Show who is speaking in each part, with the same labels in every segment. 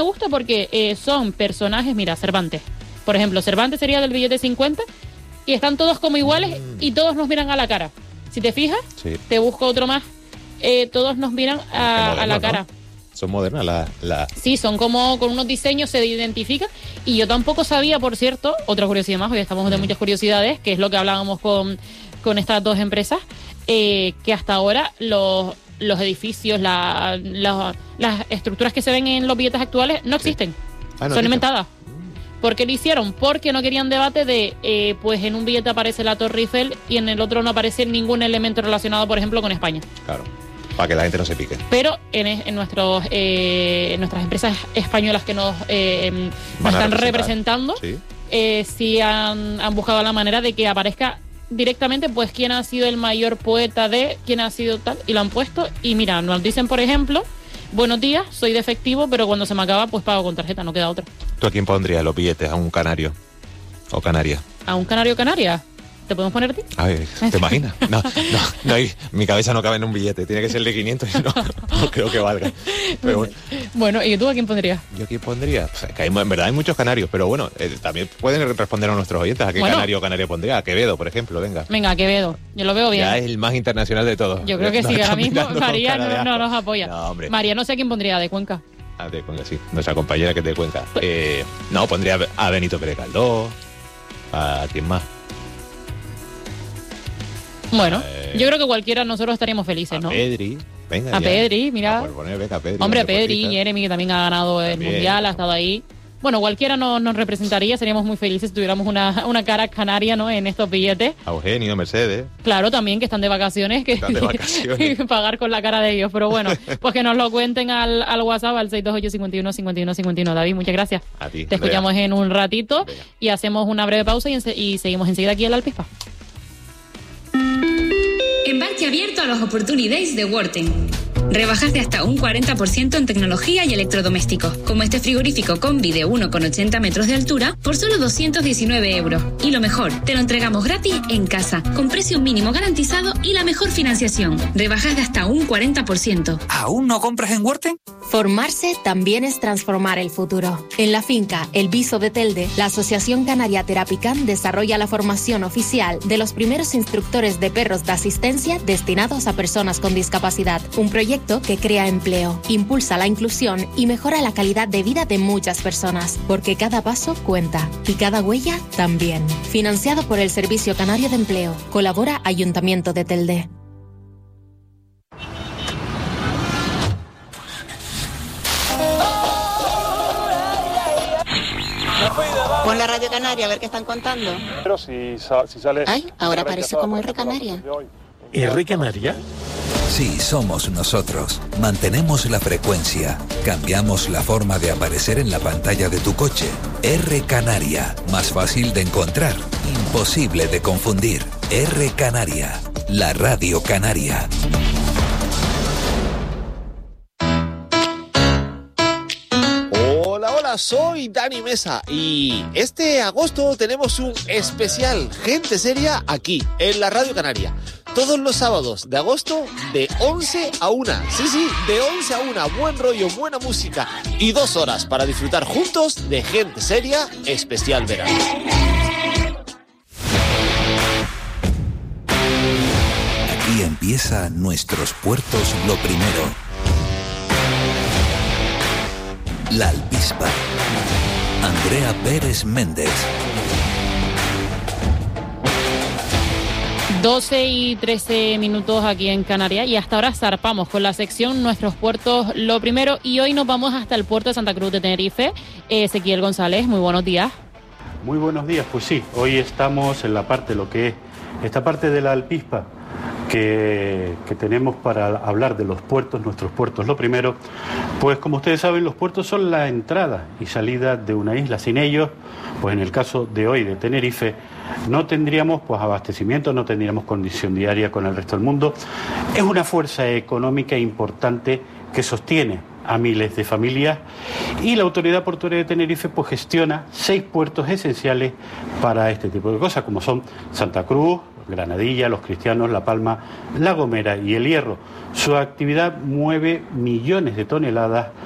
Speaker 1: gusta porque son personajes, mira, Cervantes. Por ejemplo, Cervantes sería del billete 50 y están todos como iguales y todos nos miran a la cara. Si te fijas, sí. Te busco otro más, todos nos miran a la cara.
Speaker 2: ¿No? Son modernas
Speaker 1: Sí, son como con unos diseños, se identifican. Y yo tampoco sabía, por cierto, otra curiosidad más, hoy estamos de muchas curiosidades, que es lo que hablábamos con estas dos empresas, que hasta ahora los edificios, las estructuras que se ven en los billetes actuales no existen, son inventadas. ¿Por qué lo hicieron? Porque no querían debate de, pues en un billete aparece la Torre Eiffel y en el otro no aparece ningún elemento relacionado, por ejemplo, con España.
Speaker 2: Claro. Para que la gente no se pique.
Speaker 1: Pero en nuestras empresas españolas que nos están representando, sí han buscado la manera de que aparezca directamente pues quién ha sido el mayor poeta quién ha sido tal, y lo han puesto. Y mira, nos dicen, por ejemplo, buenos días, soy de efectivo, pero cuando se me acaba, pues pago con tarjeta, no queda otra.
Speaker 2: ¿Tú a quién pondrías los billetes? ¿A un canario o canaria?
Speaker 1: ¿A un canario o canaria? ¿Te podemos poner a ti?
Speaker 2: A ver, ¿te imaginas? No, mi cabeza no cabe en un billete, tiene que ser de 500 y no creo que valga. Pero
Speaker 1: bueno, ¿y tú a quién pondrías?
Speaker 2: ¿Yo a quién pondría? Pues es que en verdad hay muchos canarios, pero bueno, también pueden responder a nuestros oyentes a qué canario o canaria pondría. A Quevedo, por ejemplo, venga.
Speaker 1: Venga, a Quevedo, yo lo veo bien.
Speaker 2: Ya es el más internacional de todos.
Speaker 1: Yo creo que sí, ahora mismo María no nos apoya.
Speaker 2: No, hombre.
Speaker 1: María, no sé a quién pondría, de Cuenca.
Speaker 2: De Cuenca, sí, nuestra compañera que es de Cuenca. No, pondría a Benito Pérez Galdós, a quién más.
Speaker 1: Bueno, yo creo que cualquiera nosotros estaríamos felices, ¿no?
Speaker 2: A Pedri, venga.
Speaker 1: A Pedri, mira.
Speaker 2: A Pedri,
Speaker 1: hombre, Pedri, Jeremy, que también ha ganado el Mundial, ha estado ahí. Bueno, cualquiera nos representaría, seríamos muy felices si tuviéramos una cara canaria, ¿no? En estos billetes.
Speaker 2: A Eugenio, Mercedes.
Speaker 1: Claro, también que están de vacaciones, que pagar con la cara de ellos. Pero bueno, pues que nos lo cuenten al WhatsApp, al 628-51-51-51. David, muchas gracias.
Speaker 2: A ti.
Speaker 1: Te escuchamos en un ratito y hacemos una breve pausa y seguimos enseguida aquí en la Alpispa.
Speaker 3: Embarque abierto a los Opportunity Days de Worten. Rebajas de hasta un 40% en tecnología y electrodomésticos, como este frigorífico combi de 1,80 metros de altura por solo 219 euros. Y lo mejor, te lo entregamos gratis en casa, con precio mínimo garantizado y la mejor financiación. Rebajas de hasta un 40%.
Speaker 4: ¿Aún no compras en Worten?
Speaker 5: Formarse también es transformar el futuro. En la finca El Viso de Telde, la Asociación Canaria Terapican desarrolla la formación oficial de los primeros instructores de perros de asistencia destinados a personas con discapacidad. Un proyecto que crea empleo, impulsa la inclusión y mejora la calidad de vida de muchas personas, porque cada paso cuenta y cada huella también. Financiado por el Servicio Canario de Empleo. Colabora Ayuntamiento de Telde.
Speaker 6: Pon la Radio Canaria a ver qué están contando.
Speaker 7: Pero si sale...
Speaker 6: Ay, ahora parece como R Canaria.
Speaker 8: ¿R Canaria?
Speaker 4: Sí, somos nosotros. Mantenemos la frecuencia. Cambiamos la forma de aparecer en la pantalla de tu coche. R Canaria. Más fácil de encontrar. Imposible de confundir. R Canaria. La Radio Canaria.
Speaker 9: Hola, soy Dani Mesa y este agosto tenemos un especial Gente Seria aquí, en la Radio Canaria. Todos los sábados de agosto de 11 a 1. Sí, de 11 a 1. Buen rollo, buena música y 2 horas para disfrutar juntos de Gente Seria especial verano.
Speaker 4: Aquí empieza Nuestros Puertos lo Primero. La Alpispa. Andrea Pérez Méndez.
Speaker 1: 12 y 13 minutos aquí en Canarias y hasta ahora zarpamos con la sección Nuestros Puertos lo Primero y hoy nos vamos hasta el puerto de Santa Cruz de Tenerife. Ezequiel González, muy buenos días.
Speaker 10: Muy buenos días, pues sí, hoy estamos en la parte, lo que es esta parte de la Alpispa que tenemos para hablar de los puertos, nuestros puertos. Lo primero, pues como ustedes saben, los puertos son la entrada y salida de una isla. Sin ellos, pues en el caso de hoy de Tenerife, no tendríamos pues abastecimiento, no tendríamos condición diaria con el resto del mundo. Es una fuerza económica importante que sostiene a miles de familias y la Autoridad Portuaria de Tenerife pues gestiona 6 puertos esenciales para este tipo de cosas, como son Santa Cruz, Granadilla, Los Cristianos, La Palma, La Gomera y El Hierro. Su actividad mueve millones de toneladas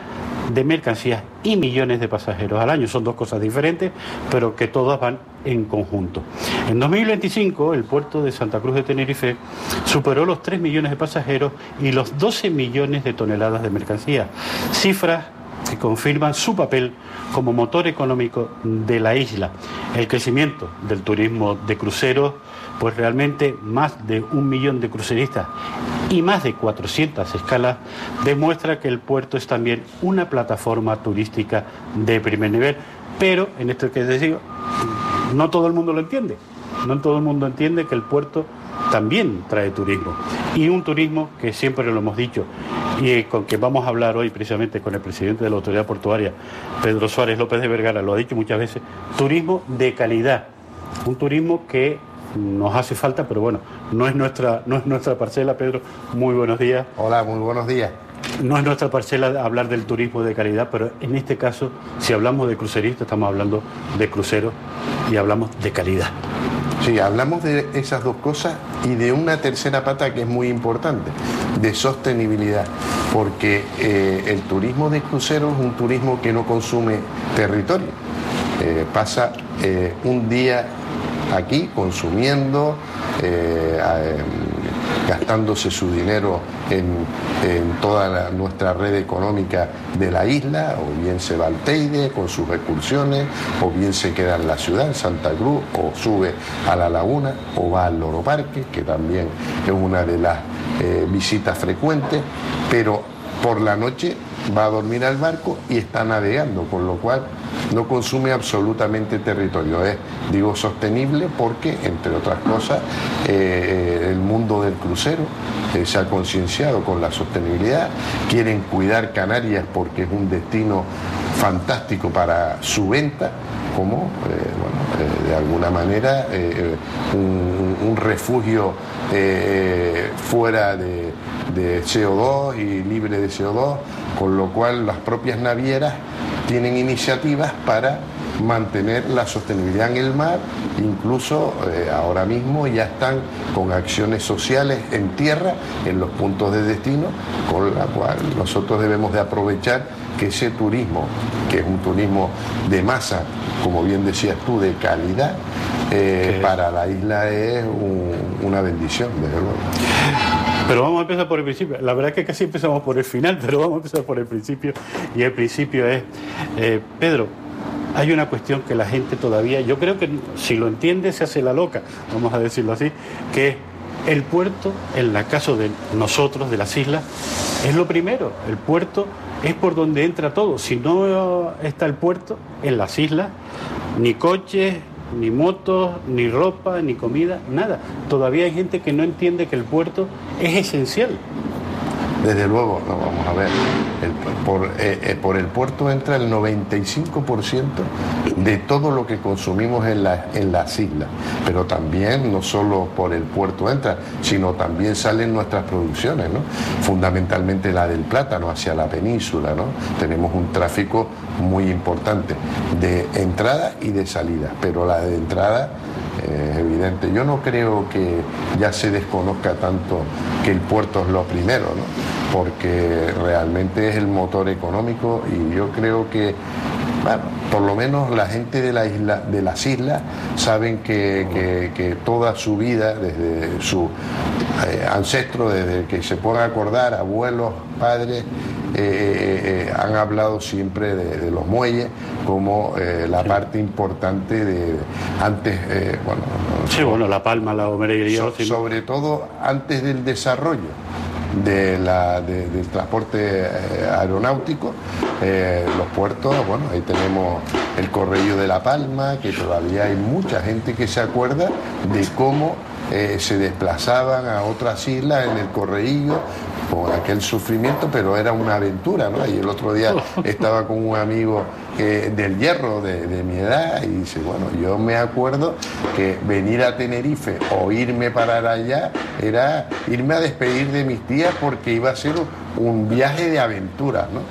Speaker 10: de mercancías y millones de pasajeros al año. Son dos cosas diferentes, pero que todas van en conjunto. En 2025, el puerto de Santa Cruz de Tenerife superó los 3 millones de pasajeros y los 12 millones de toneladas de mercancías, cifras que confirman su papel como motor económico de la isla. El crecimiento del turismo de cruceros, pues realmente más de 1 millón de cruceristas y más de 400 escalas, demuestra que el puerto es también una plataforma turística de primer nivel. Pero, en esto que les digo, no todo el mundo lo entiende. No todo el mundo entiende que el puerto también trae turismo. Y un turismo que siempre lo hemos dicho, y con que vamos a hablar hoy precisamente con el presidente de la Autoridad Portuaria, Pedro Suárez López de Vergara, lo ha dicho muchas veces, turismo de calidad. Un turismo que nos hace falta, pero bueno, no es nuestra parcela. Pedro, muy buenos días.
Speaker 11: Hola, muy buenos días.
Speaker 10: No es nuestra parcela hablar del turismo de calidad, pero en este caso, si hablamos de cruceristas, estamos hablando de cruceros y hablamos de calidad.
Speaker 11: Sí, hablamos de esas dos cosas y de una tercera pata que es muy importante, de sostenibilidad, porque el turismo de cruceros es un turismo que no consume territorio. Pasa un día aquí consumiendo, gastándose su dinero en toda nuestra red económica de la isla, o bien se va al Teide con sus excursiones, o bien se queda en la ciudad, en Santa Cruz, o sube a la laguna, o va al Loro Parque, que también es una de las visitas frecuentes, pero por la noche va a dormir al barco y está navegando, con lo cual no consume absolutamente territorio. Es, digo, sostenible porque, entre otras cosas, el mundo del crucero se ha concienciado con la sostenibilidad, quieren cuidar Canarias porque es un destino fantástico para su venta, como, de alguna manera, un refugio fuera de CO2 y libre de CO2, con lo cual las propias navieras tienen iniciativas para mantener la sostenibilidad en el mar, incluso ahora mismo ya están con acciones sociales en tierra, en los puntos de destino, con la cual nosotros debemos de aprovechar que ese turismo, que es un turismo de masa, como bien decías tú, de calidad, para la isla es una bendición, desde luego.
Speaker 10: Pero vamos a empezar por el principio. La verdad es que casi empezamos por el final, pero vamos a empezar por el principio. Y el principio es, Pedro, hay una cuestión que la gente todavía, yo creo que si lo entiende se hace la loca, vamos a decirlo así, que el puerto, en el caso de nosotros, de las islas, es lo primero. El puerto es por donde entra todo. Si no está el puerto en las islas, ni coches, ni motos, ni ropa, ni comida, nada. Todavía hay gente que no entiende que el puerto es esencial.
Speaker 11: Desde luego, no, vamos a ver, por el puerto entra el 95% de todo lo que consumimos en las islas, pero también no solo por el puerto entra, sino también salen nuestras producciones, ¿no? Fundamentalmente la del plátano hacia la península, ¿no? Tenemos un tráfico muy importante de entrada y de salida, pero la de entrada es evidente. Yo no creo que ya se desconozca tanto que el puerto es lo primero, ¿no? Porque realmente es el motor económico y yo creo que, bueno, por lo menos la gente de las islas saben que toda su vida, desde su ancestro, desde que se puedan acordar, abuelos, padres, han hablado siempre de los muelles como la parte importante de antes,
Speaker 10: La Palma, la Gomera,
Speaker 11: sobre todo antes del desarrollo del transporte aeronáutico, los puertos, bueno, ahí tenemos el Correío de La Palma, que todavía hay mucha gente que se acuerda de cómo se desplazaban a otras islas en el Correío con aquel sufrimiento, pero era una aventura, ¿no? Y el otro día estaba con un amigo del Hierro de mi edad y dice, bueno, yo me acuerdo que venir a Tenerife o irme para allá era irme a despedir de mis tías porque iba a ser un viaje de aventura, ¿no?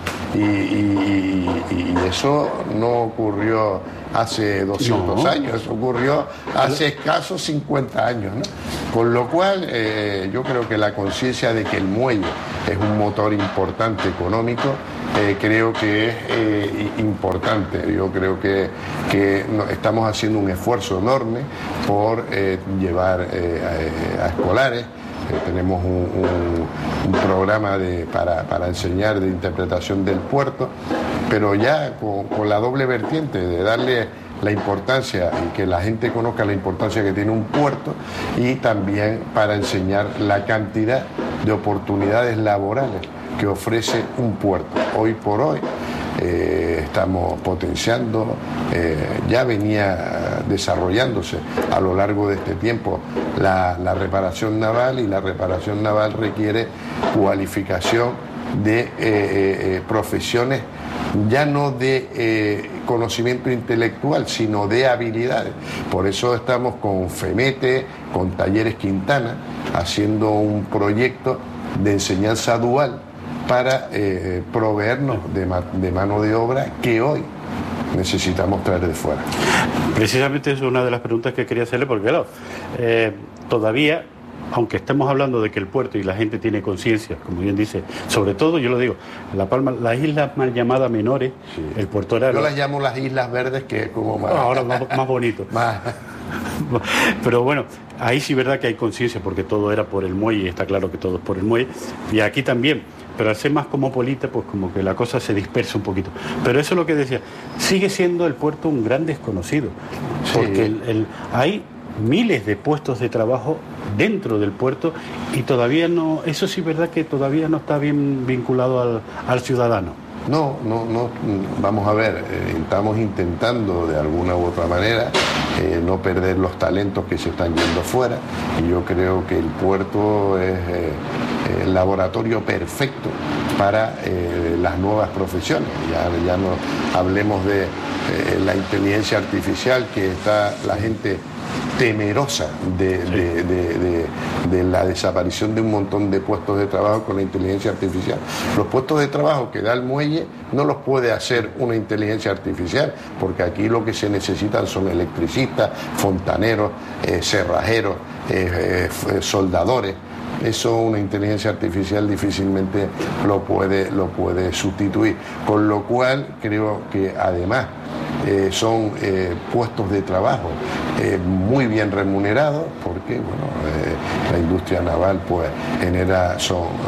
Speaker 11: Y eso no ocurrió hace 200 años, eso ocurrió hace escasos 50 años, ¿no? Con lo cual yo creo que la conciencia de que el muelle es un motor importante económico creo que es importante. Yo creo que estamos haciendo un esfuerzo enorme por llevar a escolares. Tenemos un programa para enseñar de interpretación del puerto, pero ya con la doble vertiente de darle la importancia y que la gente conozca la importancia que tiene un puerto, y también para enseñar la cantidad de oportunidades laborales que ofrece un puerto. Hoy por hoy estamos potenciando, ya venía desarrollándose a lo largo de este tiempo la reparación naval, y la reparación naval requiere cualificación de profesiones, ya no de conocimiento intelectual, sino de habilidades. Por eso estamos con FEMETE, con Talleres Quintana, haciendo un proyecto de enseñanza dual para proveernos de mano de obra que hoy necesitamos traer de fuera.
Speaker 10: Precisamente es una de las preguntas que quería hacerle, porque claro, todavía, aunque estemos hablando de que el puerto y la gente tiene conciencia, como bien dice, sobre todo, yo lo digo, La Palma, las islas mal llamadas menores, sí. El puerto era...
Speaker 11: Yo las llamo las Islas Verdes, que es como más...
Speaker 10: Ahora más bonito.
Speaker 11: Más...
Speaker 10: Pero bueno, ahí sí verdad que hay conciencia, porque todo era por el muelle, está claro que todo es por el muelle, y aquí también, pero al ser más cosmopolita, pues como que la cosa se dispersa un poquito. Pero eso es lo que decía, sigue siendo el puerto un gran desconocido, porque sí. Hay miles de puestos de trabajo dentro del puerto y todavía no, eso sí es verdad que todavía no está bien vinculado al ciudadano.
Speaker 11: No, vamos a ver, estamos intentando de alguna u otra manera no perder los talentos que se están yendo fuera, y yo creo que el puerto es el laboratorio perfecto para las nuevas profesiones. Ya no hablemos de la inteligencia artificial, que está la gente temerosa de la desaparición de un montón de puestos de trabajo con la inteligencia artificial. Los puestos de trabajo que da el muelle no los puede hacer una inteligencia artificial, porque aquí lo que se necesitan son electricistas, fontaneros, cerrajeros, soldadores. Eso una inteligencia artificial difícilmente lo puede sustituir, con lo cual creo que además son puestos de trabajo muy bien remunerados, porque bueno, la industria naval pues genera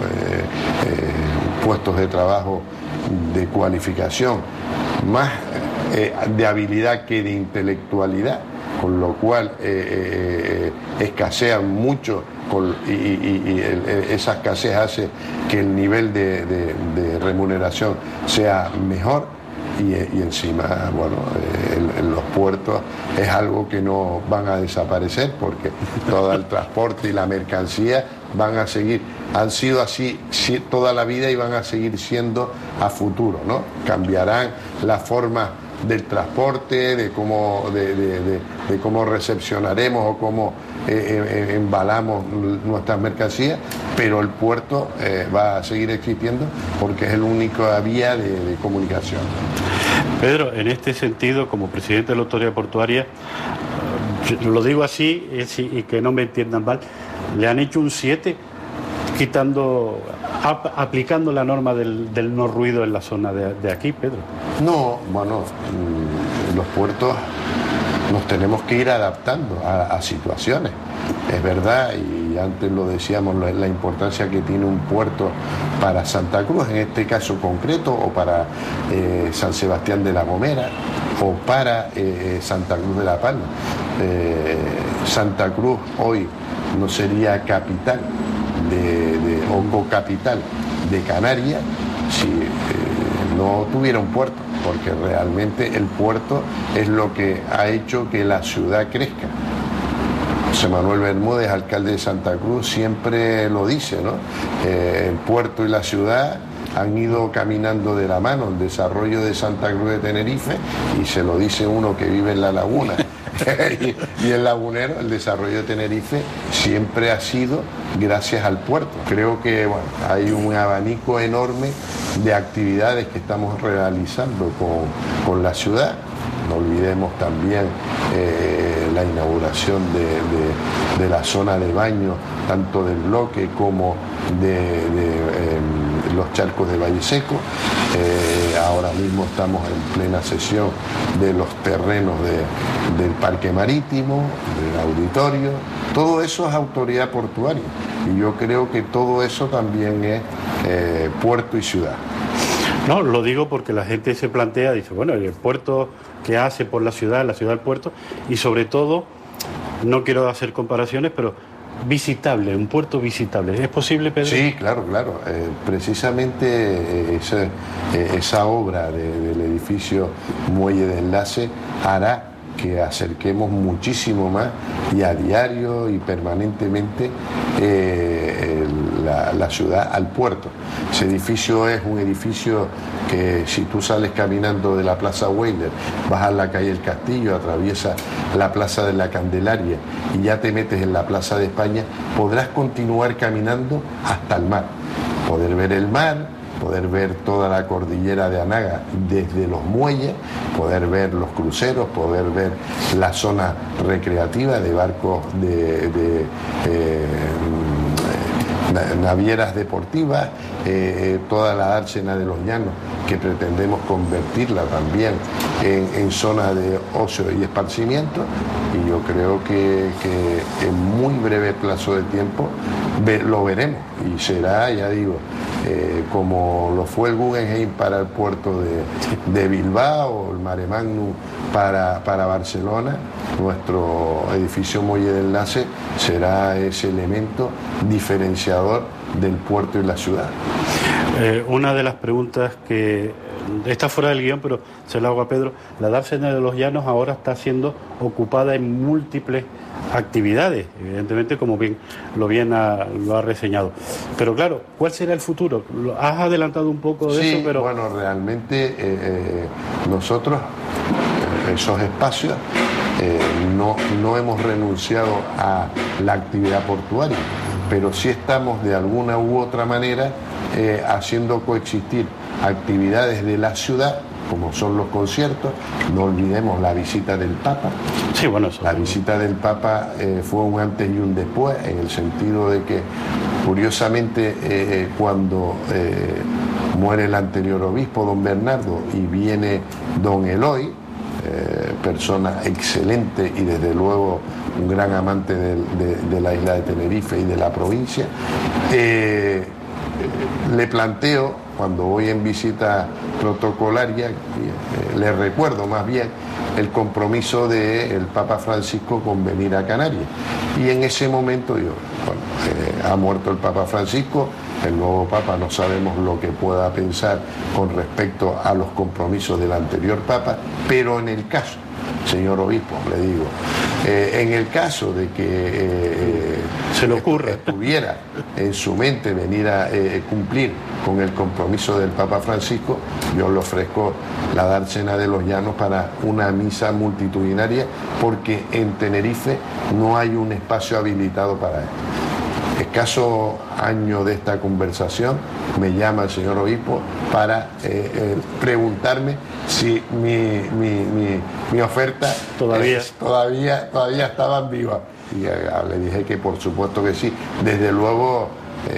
Speaker 11: puestos de trabajo de cualificación, más de habilidad que de intelectualidad, con lo cual escasean mucho, y esa escasez hace que el nivel de remuneración sea mejor, y encima, bueno, los puertos es algo que no van a desaparecer, porque todo el transporte y la mercancía van a seguir, han sido así toda la vida y van a seguir siendo a futuro, ¿no? Cambiarán la forma del transporte, de cómo recepcionaremos o cómo embalamos nuestras mercancías, pero el puerto va a seguir existiendo porque es la única vía de comunicación.
Speaker 10: Pedro, en este sentido, como presidente de la Autoridad Portuaria, lo digo así y que no me entiendan mal, le han hecho un 7 aplicando la norma del no ruido en la zona de aquí, Pedro. No,
Speaker 11: bueno, los puertos nos tenemos que ir adaptando a situaciones. Es verdad, y antes lo decíamos, la importancia que tiene un puerto para Santa Cruz, en este caso concreto, o para San Sebastián de la Gomera, o para Santa Cruz de la Palma. Santa Cruz hoy no sería capital o cocapital de Canarias si no tuviera un puerto, porque realmente el puerto es lo que ha hecho que la ciudad crezca. José Manuel Bermúdez, alcalde de Santa Cruz, siempre lo dice, ¿no? El puerto y la ciudad han ido caminando de la mano, el desarrollo de Santa Cruz de Tenerife, y se lo dice uno que vive en la laguna. y el lagunero, el desarrollo de Tenerife siempre ha sido gracias al puerto. Creo que bueno, hay un abanico enorme de actividades que estamos realizando con la ciudad. No olvidemos también la inauguración de la zona de baño, tanto del bloque como de los charcos de Valle Seco. Ahora mismo estamos en plena sesión de los terrenos del parque marítimo, del auditorio. Todo eso es autoridad portuaria y yo creo que todo eso también es puerto y ciudad.
Speaker 10: No, lo digo porque la gente se plantea, dice, bueno, el puerto que hace por la ciudad el puerto, y sobre todo, no quiero hacer comparaciones, pero visitable, un puerto visitable. ¿Es posible, Pedro?
Speaker 11: Sí, claro. Precisamente esa obra del edificio Muelle de Enlace hará que acerquemos muchísimo más y a diario y permanentemente la ciudad al puerto. Ese edificio es un edificio que si tú sales caminando de la Plaza Weiler, vas a la calle El Castillo, atraviesas la Plaza de la Candelaria y ya te metes en la Plaza de España, podrás continuar caminando hasta el mar, poder ver el mar, poder ver toda la cordillera de Anaga desde los muelles, poder ver los cruceros, poder ver la zona recreativa de barcos de navieras deportivas, toda la dársena de los llanos, que pretendemos convertirla también en zona de ocio y esparcimiento, y yo creo que en muy breve plazo de tiempo lo veremos, y será, ya digo, como lo fue el Guggenheim para el puerto de Bilbao, el Mare Magnum para Barcelona. Nuestro edificio Muelle de Enlace será ese elemento diferenciador del puerto y la ciudad.
Speaker 10: Una de las preguntas que está fuera del guión, pero se la hago a Pedro. La dársena de los llanos ahora está siendo ocupada en múltiples actividades, evidentemente, como bien lo ha reseñado. Pero claro, ¿cuál será el futuro? Has adelantado un poco de eso, pero...
Speaker 11: Bueno, realmente nosotros, esos espacios, no hemos renunciado a la actividad portuaria, pero sí estamos de alguna u otra manera haciendo coexistir actividades de la ciudad, como son los conciertos. No olvidemos la visita del Papa.
Speaker 10: Sí, bueno, eso.
Speaker 11: La visita del Papa fue un antes y un después, en el sentido de que, curiosamente, cuando muere el anterior obispo, don Bernardo, y viene don Eloy, persona excelente y desde luego un gran amante de la isla de Tenerife y de la provincia, le planteo, cuando voy en visita protocolaria, le recuerdo más bien el compromiso del Papa Francisco con venir a Canarias. Y en ese momento ha muerto el Papa Francisco, el nuevo Papa no sabemos lo que pueda pensar con respecto a los compromisos del anterior Papa, pero en el caso, señor obispo, le digo, en el caso de que
Speaker 10: se le ocurra,
Speaker 11: estuviera en su mente venir a cumplir con el compromiso del Papa Francisco, yo le ofrezco la dársena de los llanos para una misa multitudinaria, porque en Tenerife no hay un espacio habilitado para esto. Escaso año de esta conversación me llama el señor obispo para preguntarme si mi oferta todavía estaba viva. Y le dije que por supuesto que sí. Desde luego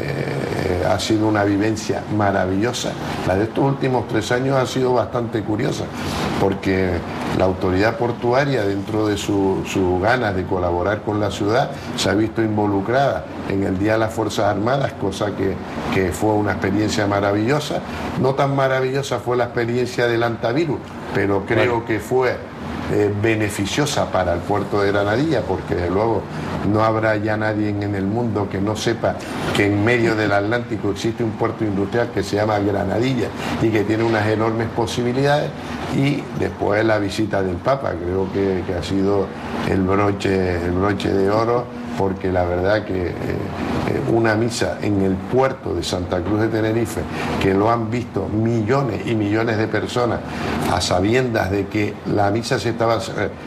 Speaker 11: ha sido una vivencia maravillosa. La de estos últimos 3 años ha sido bastante curiosa, porque la autoridad portuaria, dentro de su ganas de colaborar con la ciudad, se ha visto involucrada en el Día de las Fuerzas Armadas, cosa que fue una experiencia maravillosa. No tan maravillosa fue la experiencia del antivirus, pero creo que fue beneficiosa para el puerto de Granadilla, porque de luego no habrá ya nadie en el mundo que no sepa que en medio del Atlántico existe un puerto industrial que se llama Granadilla y que tiene unas enormes posibilidades. Y después la visita del Papa, creo que ha sido el broche de oro, porque la verdad que una misa en el puerto de Santa Cruz de Tenerife, que lo han visto millones y millones de personas, a sabiendas de que la misa se estaba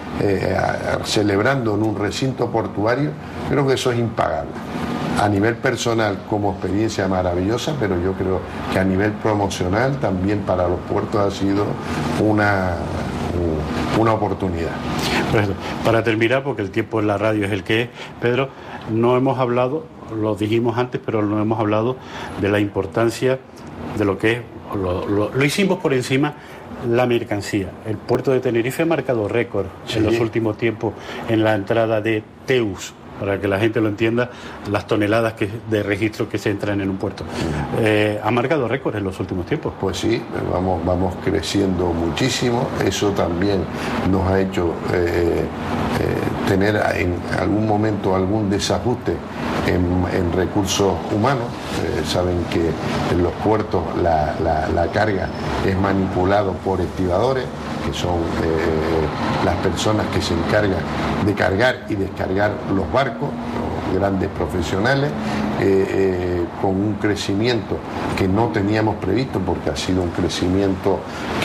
Speaker 11: celebrando en un recinto portuario, creo que eso es impagable. A nivel personal, como experiencia maravillosa, pero yo creo que a nivel promocional también para los puertos ha sido una una oportunidad.
Speaker 10: Pues, para terminar, porque el tiempo en la radio es el que es, Pedro, no hemos hablado, lo dijimos antes, pero no hemos hablado de la importancia de lo que es, lo hicimos por encima, la mercancía. El puerto de Tenerife ha marcado récord en los últimos tiempos en la entrada de TEUs, para que la gente lo entienda, las toneladas de registro que se entran en un puerto. Ha marcado récord en los últimos tiempos.
Speaker 11: Pues sí, vamos creciendo muchísimo. Eso también nos ha hecho tener en algún momento algún desajuste en recursos humanos. Saben que en los puertos la carga es manipulado por estibadores, que son las personas que se encargan de cargar y descargar los barcos, los grandes profesionales, con un crecimiento que no teníamos previsto, porque ha sido un crecimiento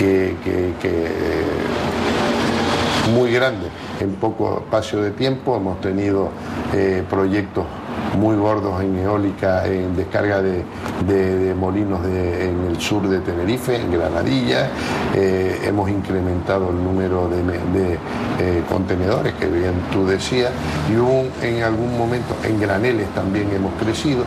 Speaker 11: muy grande en poco espacio de tiempo. Hemos tenido proyectos muy gordos en eólica, en descarga de molinos en el sur de Tenerife, en Granadilla. Hemos incrementado el número de contenedores, que bien tú decías, y en algún momento en graneles también hemos crecido,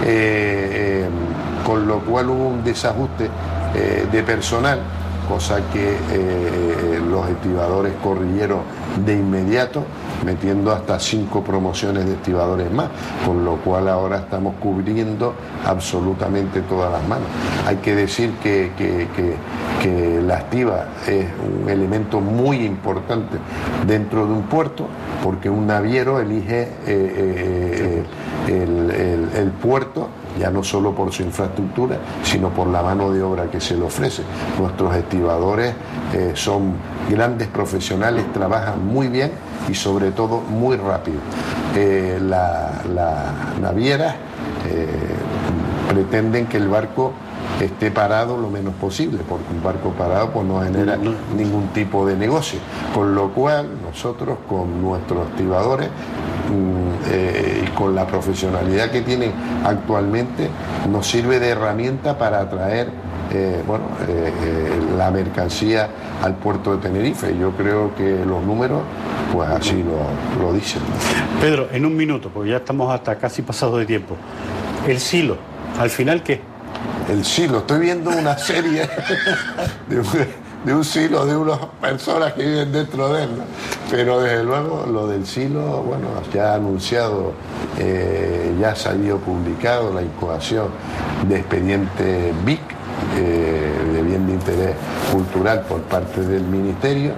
Speaker 11: con lo cual hubo un desajuste de personal, cosa que los estibadores corrigieron de inmediato, metiendo hasta 5 promociones de estibadores más, con lo cual ahora estamos cubriendo absolutamente todas las manos. Hay que decir que la estiba es un elemento muy importante dentro de un puerto, porque un naviero elige el puerto ya no solo por su infraestructura, sino por la mano de obra que se le ofrece. Nuestros estibadores son grandes profesionales, trabajan muy bien y sobre todo muy rápido. Las navieras pretenden que el barco esté parado lo menos posible, porque un barco parado pues no genera ningún tipo de negocio, con lo cual nosotros con nuestros estibadores y con la profesionalidad que tienen actualmente nos sirve de herramienta para atraer la mercancía al puerto de Tenerife. Yo creo que los números pues así lo dicen.
Speaker 10: Pedro, en un minuto, porque ya estamos hasta casi pasado de tiempo, el silo, ¿al final qué?
Speaker 11: El silo, estoy viendo una serie de un silo, de unas personas que viven dentro de él, ¿no? Pero desde luego lo del silo, bueno, ya ha anunciado, ya ha salido publicado la incoación de expediente BIC, de bien de interés cultural por parte del Ministerio.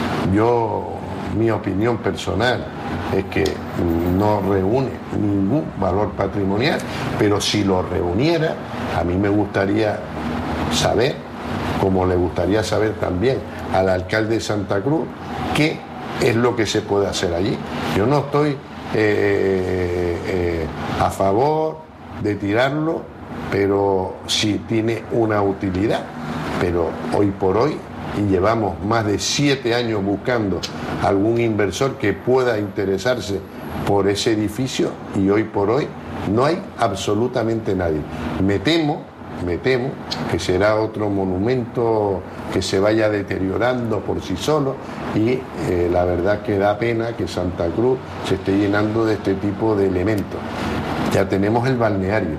Speaker 11: Mi opinión personal es que no reúne ningún valor patrimonial, pero si lo reuniera, a mí me gustaría saber, como le gustaría saber también al alcalde de Santa Cruz, qué es lo que se puede hacer allí. Yo no estoy a favor de tirarlo, pero sí tiene una utilidad. Pero hoy por hoy, y llevamos más de 7 años buscando algún inversor que pueda interesarse por ese edificio, y hoy por hoy no hay absolutamente nadie. Me temo que será otro monumento que se vaya deteriorando por sí solo, y la verdad que da pena que Santa Cruz se esté llenando de este tipo de elementos. Ya tenemos el balneario,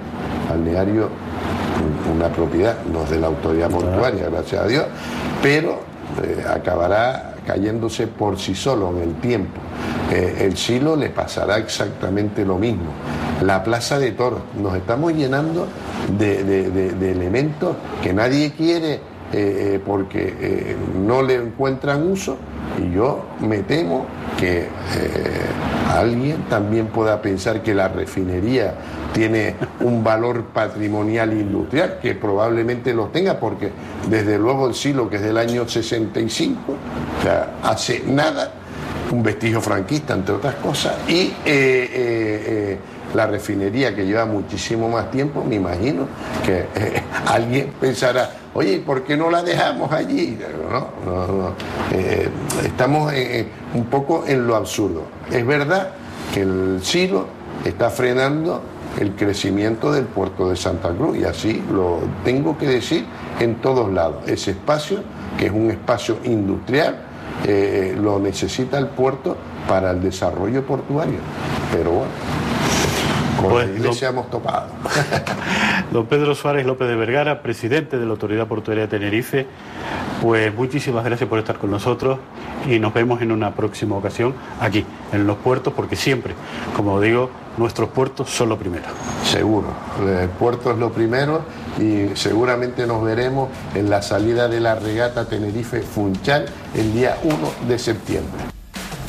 Speaker 11: una propiedad, no es de la autoridad portuaria, gracias a Dios, pero acabará cayéndose por sí solo en el tiempo. El silo le pasará exactamente lo mismo. La plaza de toros, nos estamos llenando de elementos que nadie quiere porque no le encuentran uso, y yo me temo que alguien también pueda pensar que la refinería tiene un valor patrimonial industrial, que probablemente lo tenga, porque desde luego el silo, que es del año 65, o sea, hace nada, un vestigio franquista entre otras cosas, y la refinería, que lleva muchísimo más tiempo, me imagino que alguien pensará, oye, ¿por qué no la dejamos allí? No. Estamos un poco en lo absurdo. Es verdad que el silo está frenando el crecimiento del puerto de Santa Cruz, y así lo tengo que decir en todos lados. Ese espacio, que es un espacio industrial, lo necesita el puerto para el desarrollo portuario. Pero bueno, con la iglesia hemos topado.
Speaker 10: Don Pedro Suárez López de Vergara, presidente de la Autoridad Portuaria de Tenerife, pues muchísimas gracias por estar con nosotros y nos vemos en una próxima ocasión aquí, en los puertos, porque siempre, como digo, nuestros puertos son lo primero.
Speaker 11: Seguro, el puerto es lo primero y seguramente nos veremos en la salida de la regata Tenerife-Funchal el día 1 de septiembre.